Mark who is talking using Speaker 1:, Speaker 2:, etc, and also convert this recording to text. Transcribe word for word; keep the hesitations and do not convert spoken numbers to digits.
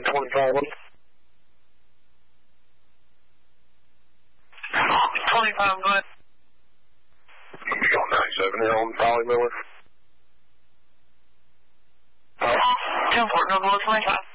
Speaker 1: twenty-five.
Speaker 2: twenty-five, go ahead.
Speaker 1: You got ninety-seven here on Polly Miller.
Speaker 2: ten four, no, below twenty-five.